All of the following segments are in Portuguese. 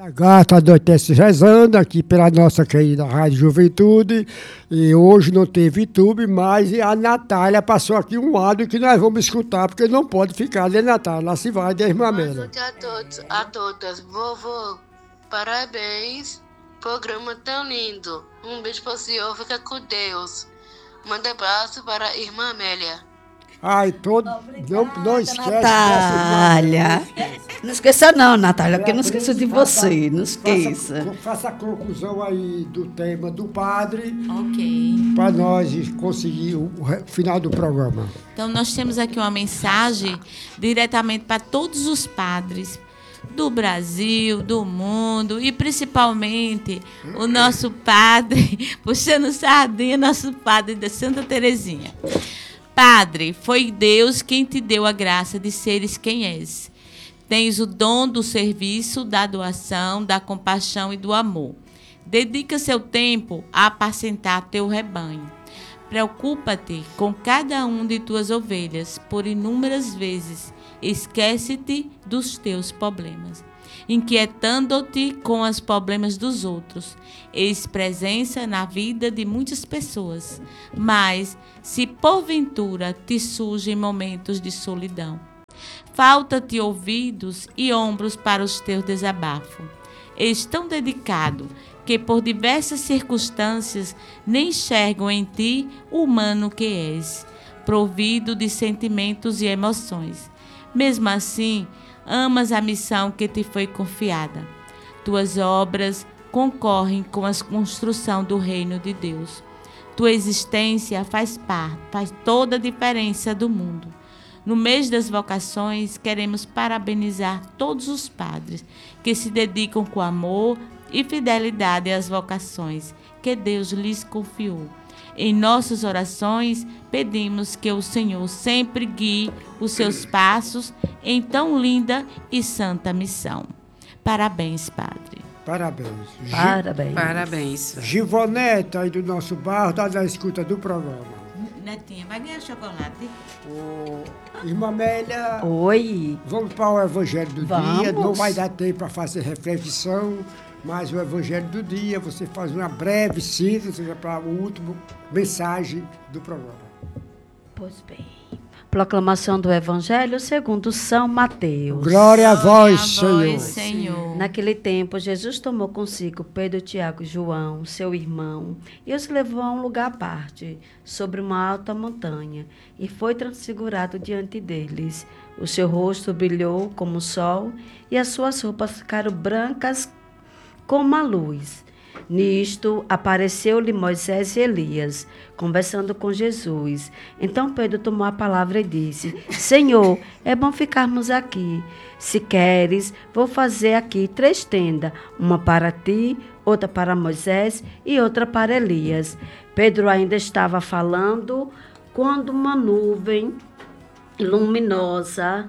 A gata anoitece rezando aqui pela nossa querida Rádio Juventude. E hoje não teve YouTube, mas a Natália passou aqui um lado que nós vamos escutar, porque não pode ficar, né, Natália? Lá se vai, da irmã Boa Amélia. noite a todos, a todas. Vovô, parabéns. Programa tão lindo. Um beijo para o senhor, fica com Deus. Manda abraço para a irmã Amélia. Ai, não esquece Natália. Não esqueça não, Natália, porque eu não esqueço de você. Não esqueça. Faça a conclusão aí do tema do padre. Ok. Para nós conseguir o final do programa. Então, nós temos aqui uma mensagem diretamente para todos os padres do Brasil, do mundo e principalmente o nosso padre, puxando sardinha, nosso padre de Santa Teresinha. Padre, foi Deus quem te deu a graça de seres quem és. Tens o dom do serviço, da doação, da compaixão e do amor. Dedica seu tempo a apacentar teu rebanho. Preocupa-te com cada um de tuas ovelhas, por inúmeras vezes esquece-te dos teus problemas, inquietando-te com os problemas dos outros. Eis presença na vida de muitas pessoas, mas se porventura te surgem momentos de solidão, falta-te ouvidos e ombros para os teus desabafos. És tão dedicado que por diversas circunstâncias nem enxergam em ti o humano que és, provido de sentimentos e emoções. Mesmo assim, amas a missão que te foi confiada. Tuas obras concorrem com a construção do reino de Deus. Tua existência faz toda a diferença do mundo. No mês das vocações, queremos parabenizar todos os padres que se dedicam com amor e fidelidade às vocações que Deus lhes confiou. Em nossas orações, pedimos que o Senhor sempre guie os seus passos em tão linda e santa missão. Parabéns, Padre. Parabéns. Parabéns. Givonete, aí do nosso bairro, está na escuta do programa. Netinha, vai ganhar chocolate? Irmã Amélia. Oi. Vamos para o Evangelho do Vamos. Dia. Não vai dar tempo para fazer reflexão, mas o Evangelho do Dia, você faz uma breve síntese para a última mensagem do programa. Pois bem. Proclamação do Evangelho segundo São Mateus. Glória a vós, Senhor. Naquele tempo, Jesus tomou consigo Pedro, Tiago e João, seu irmão, e os levou a um lugar à parte, sobre uma alta montanha, e foi transfigurado diante deles. O seu rosto brilhou como o sol, e as suas roupas ficaram brancas como a luz. Nisto, apareceu-lhe Moisés e Elias, conversando com Jesus. Então Pedro tomou a palavra e disse: Senhor, é bom ficarmos aqui. Se queres, vou fazer aqui 3 tendas, uma para ti, outra para Moisés e outra para Elias. Pedro ainda estava falando quando uma nuvem luminosa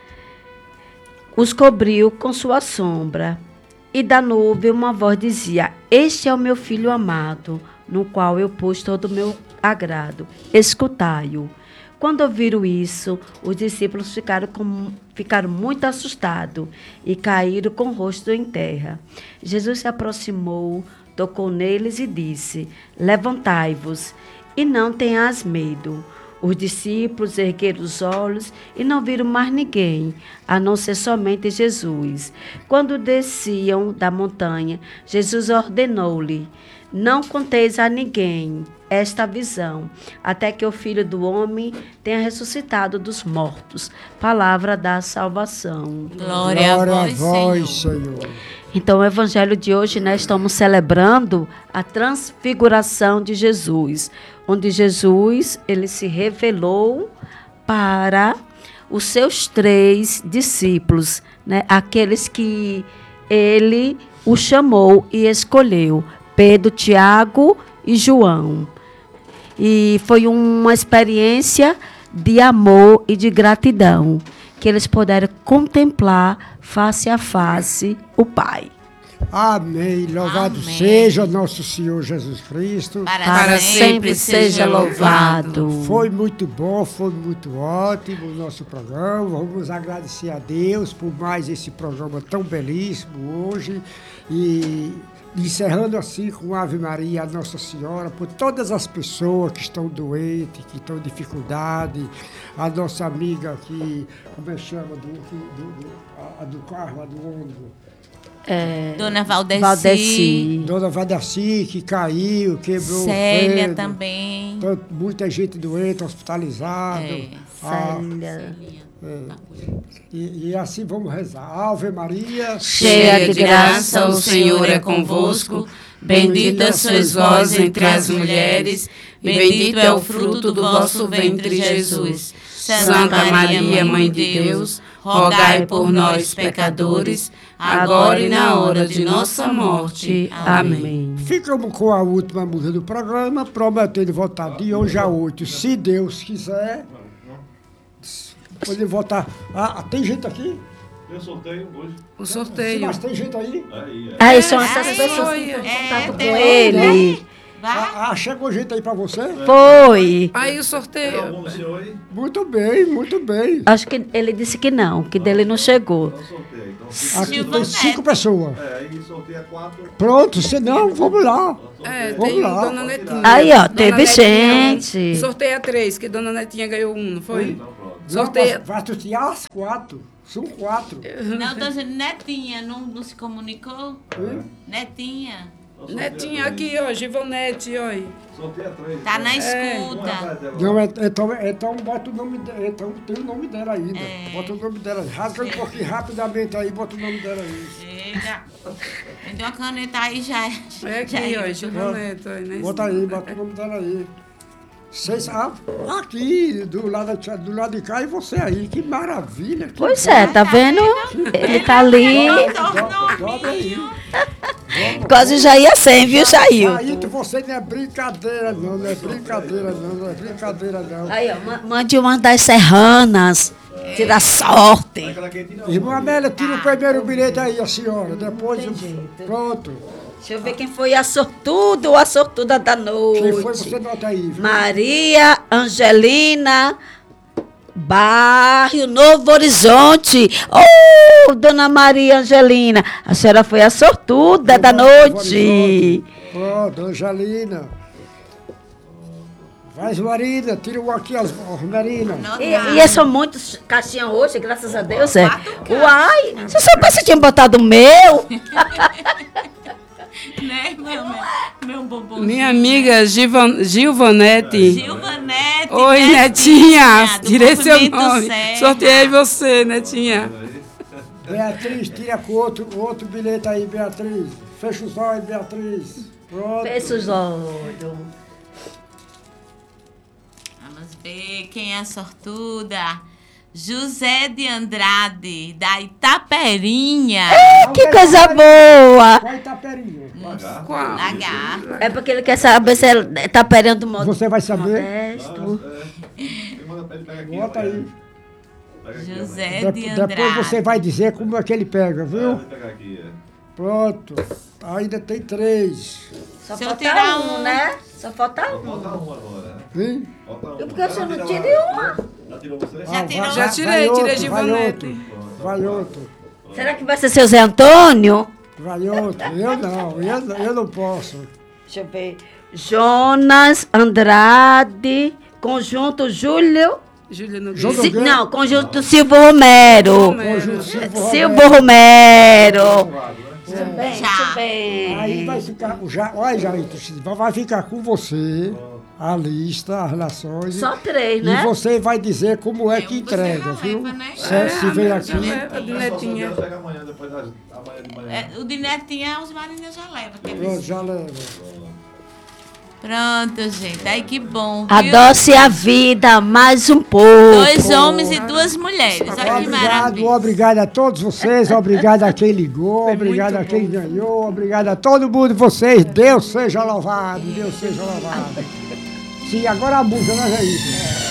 os cobriu com sua sombra. E da nuvem uma voz dizia: Este é o meu filho amado, no qual eu pus todo o meu agrado. Escutai-o. Quando ouviram isso, os discípulos ficaram muito assustados e caíram com o rosto em terra. Jesus se aproximou, tocou neles e disse: Levantai-vos e não tenhas medo. Os discípulos ergueram os olhos e não viram mais ninguém, a não ser somente Jesus. Quando desciam da montanha, Jesus ordenou-lhe: Não conteis a ninguém esta visão, até que o Filho do Homem tenha ressuscitado dos mortos. Palavra da salvação. Glória a vós, Senhor. Então, o evangelho de hoje, nós estamos celebrando a transfiguração de Jesus, onde Jesus, ele se revelou para os seus 3 discípulos, né? Aqueles que ele o chamou e escolheu, Pedro, Tiago e João. E foi uma experiência de amor e de gratidão, que eles puderam contemplar face a face o Pai. Amém. Louvado Amém. seja nosso Senhor Jesus Cristo. Para sempre seja louvado. Foi muito bom, foi muito ótimo o nosso programa. Vamos agradecer a Deus por mais esse programa tão belíssimo hoje. E encerrando assim com Ave Maria, a Nossa Senhora, por todas as pessoas que estão doentes, que estão em dificuldade. A nossa amiga aqui, como é que chama? A do carro, a do ônibus. Dona Valdeci. Dona Valdeci, que caiu, quebrou Célia o dedo. também. Muita gente doente, hospitalizada. Célia. E assim vamos rezar. Ave Maria, Cheia de graça, o Senhor é convosco. Bendita sois vós entre as mulheres, e bendito é o fruto do vosso ventre, Jesus. Santa Maria, Mãe de Deus, rogai por nós, pecadores, agora e na hora de nossa morte. Amém. ficamos com a última música do programa, prometendo voltar de hoje a 8, se Deus quiser. Pode voltar. Tem gente aqui? Eu sorteio hoje. O sorteio. Mas tem gente aí? Aí são essas pessoas que estão em contato com ele. Vai. Chegou gente aí pra você? Foi. Aí o sorteio. Vamos, senhor aí? Muito bem, muito bem. Acho que ele disse que não, que dele não chegou. Então sorteio. Então, Aqui Silva tem Neto. 5 pessoas. aí sorteia 4. Pronto, se não, vamos lá. Vamos Tem lá. Dona Netinha. Aí, ó, Dona teve Netinha, gente. Sorteia 3, que Dona Netinha ganhou 1, não foi? Então pronto. Sorteia. Vai sortear as 4. São 4. Não, tô dizendo, Netinha, não se comunicou? Netinha. Netinha aqui, ó, Givonete, ó. Sorteia 3. Tá na Um escuta. atrás dela. Não, então bota o nome dela. Então tem o nome dela ainda. Bota o nome dela. Rasga um pouquinho rapidamente aí, bota o nome dela aí. Eita. Me deu uma caneta aí, já é. É aqui, ó, Givonete, ó. Né? Bota aí, bota o nome dela aí. Vocês, aqui, do lado de cá, e você aí. Que maravilha. Pois é, tá vendo? Ele tá ali. Dobra aí. Quase já ia sem, viu, Jair? Aí você não é brincadeira, não. Não é brincadeira, não. Não é brincadeira, não. Aí, ó, mande uma das serranas. Tira sorte. Aquela quentinha não. Irmã Amélia, tira o primeiro bilhete aí, a senhora. Depois, pronto. Deixa eu ver quem foi a sortuda ou a sortuda da Quem noite. foi, você nota aí. Viu? Maria Angelina Bairro Novo Horizonte. Oh, dona Maria Angelina, a senhora foi a sortuda da noite. Pronto, Angelina. Vai, Marina, tira aqui as Marina. E são muitos caixinhas hoje, graças a Deus. Uai, se soubesse, tinha botado o meu. Né, meu bombom. Minha amiga Gilvanete. Gilvanete. Oi, Netinha. do Tirei seu Movimento nome. Serra. Sorteei você, Netinha. Beatriz, tira com outro bilhete aí, Beatriz. Fecha os olhos, Beatriz. Pronto. Fecha os olhos. Vamos ver quem é a sortuda. José de Andrade, da Itaperinha. Que coisa boa. Vai, Itaperinha. Qual? H. É porque ele quer saber se ele tá perendo modo Você vai saber? modesto. Bota aí. José de Andrade. Depois você vai dizer como é que ele pega, viu? Vou pegar aqui, Pronto. Ainda tem 3. Só Se eu falta tirar um, um. né? Só falta um. Falta um agora. Hein? Falta um. E por que você não tira uma? Já tirou você? Já tirou? Já tirei, outro, tirei de vai Ivonete. outro. Vai outro. Será que vai ser seu Zé Antônio? Vai outro. Eu não posso. Deixa eu ver. Jonas Andrade, conjunto Júlio. Júlia no Jogo- Não, conjunto Silvio Romero. Conjunto Silvio Romero. Tudo bem, Já. tudo bem. Aí vai ficar. Olha, Jair, vai ficar com você a lista, as relações. Só 3, E né? você vai dizer como é que Você entrega, já viu? leva, né? Se vem aqui. leva de Netinha. Pega amanhã, depois amanhã de manhã. O de Netinha, os marinhos já levam. quer ver? Pronto, já leva. Pronto, gente. Ai, que bom. viu? Adoce a vida mais um pouco. 2 homens e 2 mulheres. Olha que Obrigado, maravilha. obrigado a todos vocês, obrigado a quem ligou, obrigado a quem ganhou, obrigado a todo mundo de vocês. Deus seja louvado, Deus seja louvado. Sim, agora a música, não é isso?